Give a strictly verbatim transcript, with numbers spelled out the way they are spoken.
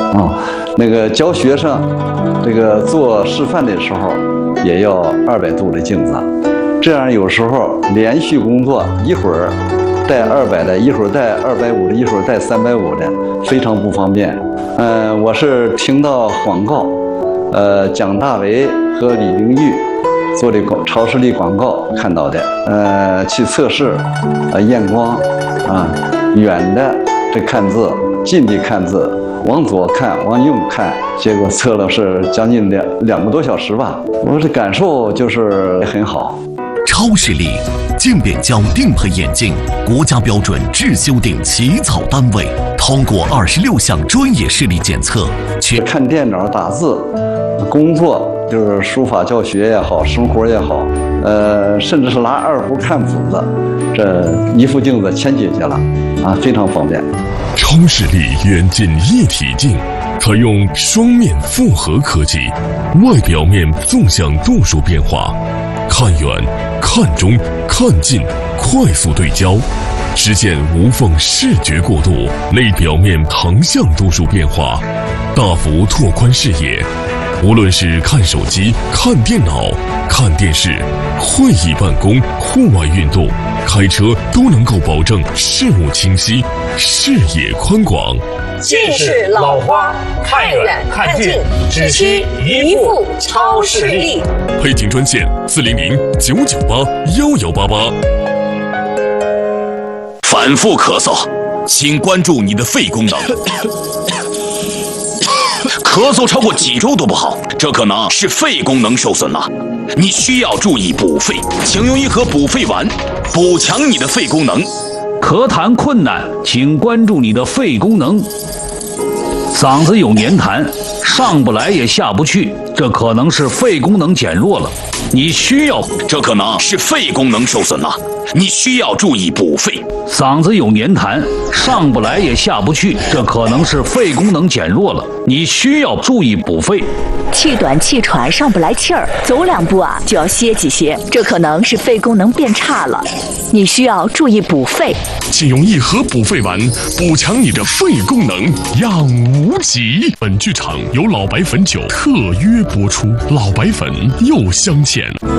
啊。那个教学生，这个做示范的时候，也要二百度的镜子，这样有时候连续工作，一会儿带二百的，一会儿带二百五的，一会儿带三百五的，非常不方便。嗯、呃，我是听到广告，呃，蒋大为和李玲玉做的广超视力广告看到的，呃，去测试，呃，验光，啊，远的这看字，近的看字。往左看，往右看，结果测了是将近两两个多小时吧。我这感受就是很好。 超视力镜点胶定配眼镜，国家标准制修订起草单位，通过二十六项专业视力检测， 去看电脑打字，工作就是书法教学也好，生活也好，呃，甚至是拿二胡看谱子，这一副镜子全解决了，啊，非常方便。 超视力远近一体镜，采用双面复合科技，外表面纵向度数变化，看远、看中、看近，快速对焦，实现无缝视觉过渡；内表面横向度数变化，大幅拓宽视野。无论是看手机、看电脑、看电视、会议办公、户外运动、开车，都能够保证视物清晰、视野宽广。 近视老花，看远看近，只需一副超视力。 配景专线：四零零九九八幺幺八八。 反复咳嗽，请关注你的肺功能。咳嗽超过几周都不好，这可能是肺功能受损了。你需要注意补肺，请用一盒补肺丸，补强你的肺功能。 咳痰困难，请关注你的肺功能。嗓子有黏痰，上不来也下不去，这可能是肺功能减弱了。你需要， 这可能是肺功能受损了。你需要注意补肺。 嗓子有黏痰，上不来也下不去，这可能是肺功能减弱了。你需要注意补肺。 气短气喘，上不来气儿，走两步啊就要歇几歇，这可能是肺功能变差了。你需要注意补肺。 请用一盒补肺丸，补强你的肺功能，养无极。本剧场由老白汾酒特约播出，老白汾又相见。